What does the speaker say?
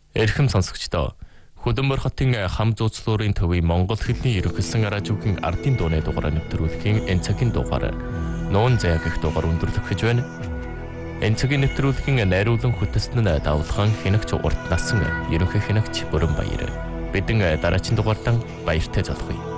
Эрхэм сонсогчдоо Хөдөнмөр хотын хам зууцлуурын төвийн Монгол хэлний ерөнхийлсөн радиогийн ардын дууны дугаараа нэвтрүүлэхийн энэ цагийн дугаар нуун заяа гэх дугаар өндөрлөх гэж байна. Энэ цагийн нэвтрүүлгийн найруулан хөтөлсөн нь давлгаан хянагч урт насан ерөнхий хянагч Бүрэн Баяр. Бидэн дараагийн дугаартан баяртай залгая.